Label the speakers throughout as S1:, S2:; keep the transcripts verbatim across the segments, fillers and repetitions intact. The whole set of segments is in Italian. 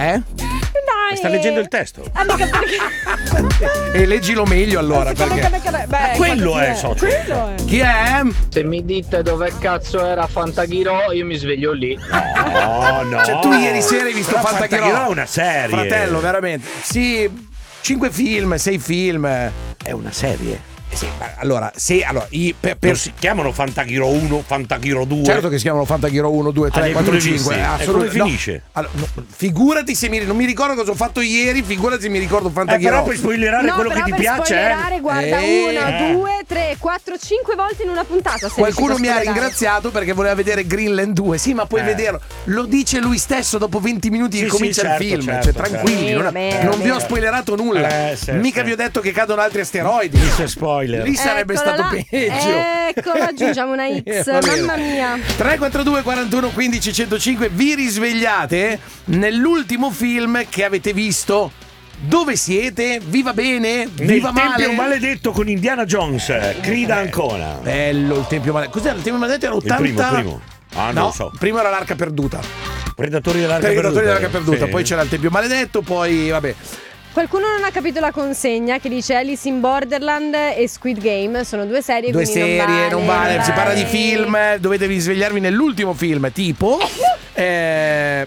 S1: Eh?
S2: Dai.
S3: Sta leggendo il testo.
S2: Ah, mica perché...
S1: E leggilo meglio allora, perché
S2: Beh,
S3: quello è, so.
S2: quello è.
S1: chi è?
S4: Se mi dite dove cazzo era Fantachiro, io mi sveglio lì.
S3: No, no.
S1: Cioè, tu ieri sera hai visto
S3: Però
S1: Fantachiro?
S3: Fantachiro è una serie.
S1: Fratello, veramente. Sì, cinque film, sei film.
S3: È una serie.
S1: Sì, ma allora, sì, allora, i, per, per...
S3: Non si chiamano Fantachiro uno, Fantachiro due.
S1: Certo che si chiamano Fantachiro uno, due, tre,
S3: Ah,
S1: quattro,
S3: pure
S1: cinque.
S3: visti?
S1: Eh,
S3: E come
S1: no.
S3: finisce?
S1: Allora, no, figurati se mi, non mi ricordo cosa ho fatto ieri, figurati se mi ricordo
S3: Eh,
S1: Fantachiro.
S3: però puoi spoilerare
S2: No,
S3: quello
S2: però
S3: che ti
S2: per
S3: piace.
S2: spoilerare,
S3: Eh?
S2: guarda,
S1: Eh.
S2: una, due, tre, quattro, cinque volte in una puntata. sei
S1: Qualcuno
S2: riuscito
S1: mi
S2: a
S1: ha
S2: spoilerare.
S1: ringraziato perché voleva vedere Greenland due. Sì, ma puoi
S3: Eh.
S1: vederlo. Lo dice lui stesso dopo venti minuti
S3: Sì,
S1: che
S3: sì,
S1: comincia
S3: certo,
S1: il film.
S3: certo,
S1: cioè,
S3: certo.
S1: tranquilli,
S2: Sì,
S1: non,
S2: va bene,
S1: non
S2: va
S1: vi ho
S2: bene.
S1: spoilerato nulla.
S3: Eh, sì,
S1: Mica
S3: sì.
S1: vi ho detto che cadono altri asteroidi.
S3: Mister spoiler.
S1: Lì sarebbe
S2: Eccola
S1: stato
S2: là.
S1: peggio.
S2: Ecco, aggiungiamo una X,
S1: Va bene.
S2: mamma mia.
S1: tre quattro due quarantuno quindici centocinque. Vi risvegliate nell'ultimo film che avete visto. Dove siete? Vi va bene? Vi
S3: Nel
S1: va
S3: Tempio
S1: male?
S3: Maledetto con Indiana Jones, Crida Ancona.
S1: Bello il Tempio Maledetto. Cos'era il Tempio Maledetto? Era
S3: Il
S1: ottanta.
S3: primo, il primo. Ah, non
S1: no,
S3: lo so.
S1: prima era l'Arca Perduta.
S3: Predatori dell'Arca
S1: Predatori
S3: Perduta.
S1: dell'Arca Perduta.
S3: Sì.
S1: Poi c'era il Tempio Maledetto, poi vabbè.
S2: Qualcuno non ha capito la consegna che dice Alice in Borderland e Squid Game. Sono due serie,
S1: Due
S2: quindi
S1: serie, non vale,
S2: non
S1: si parla di
S2: vale.
S1: film, dovete risvegliarvi nell'ultimo film, tipo eh...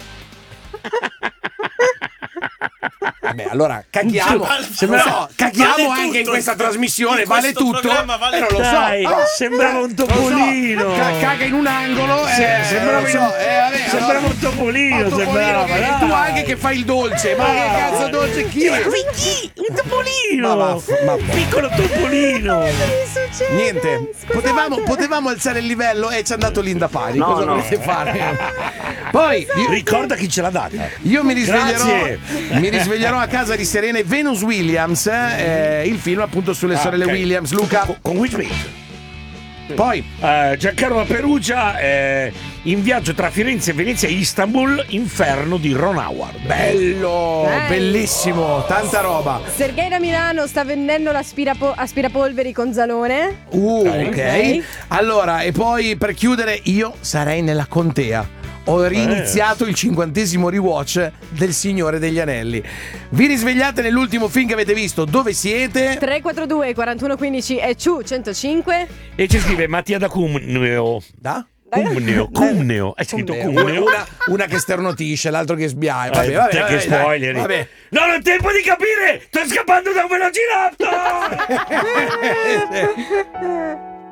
S1: Vabbè, allora caghiamo.
S5: Sembra-
S1: No, caghiamo
S5: vale
S1: anche
S5: tutto.
S1: in questa trasmissione,
S5: In
S1: vale
S5: questo
S1: tutto.
S5: programma vale
S1: Eh, non lo so.
S3: Dai,
S1: Ah,
S3: sembrava un
S1: lo so.
S3: topolino.
S1: Ca- caga in un angolo.
S3: Sì,
S1: eh,
S3: sembrava
S1: lo so.
S3: in-
S1: eh, vabbè,
S3: sembrava
S1: allora-
S3: un topolino,
S1: Un topolino
S3: sembrava,
S1: che-
S3: dai.
S1: e tu anche che fai il dolce. Ma che cazzo dolce chi è?
S3: Chi? Un topolino.
S1: Ma vaff- ma-
S3: Piccolo topolino.
S2: Succede?
S1: Niente,
S2: Scusate.
S1: potevamo, potevamo alzare il livello e ci è andato Linda Pari.
S4: No,
S1: Cosa
S4: no.
S1: volete fare? Poi io,
S3: Ricorda chi ce l'ha data.
S1: io mi risveglierò
S3: Grazie.
S1: mi risveglierò a casa di Serena e Venus Williams, eh, il film appunto sulle
S3: Ah,
S1: sorelle
S3: ok.
S1: Williams. Luca,
S3: Con, con Will Smith.
S1: poi
S3: Eh, Giancarlo Perugia, eh, in viaggio tra Firenze, Venezia e Istanbul, Inferno di Ron Howard.
S1: bello,
S2: Bello.
S1: bellissimo, tanta roba.
S2: Sergei da Milano sta vendendo l'aspirapo- aspirapolveri con Zalone.
S1: Uh, ok.
S2: Ok.
S1: Allora, e poi per chiudere, io sarei nella contea. Ho riniziato il cinquantesimo rewatch del Signore degli Anelli. Vi risvegliate nell'ultimo film che avete visto. Dove siete?
S2: tre quattro due quarantuno quindici e ciu centocinque.
S3: E ci scrive Mattia da Cumneo.
S1: Da?
S3: Cumneo, Cumneo. È scritto Cumneo.
S1: Una, una che sternutisce, l'altro che sbiaia. Vabbè,
S3: Eh,
S1: vabbè,
S3: te
S1: vabbè,
S3: che
S1: dai,
S3: spoiler.
S1: vabbè.
S3: Non ho tempo di capire! Sto scappando da un velociraptor!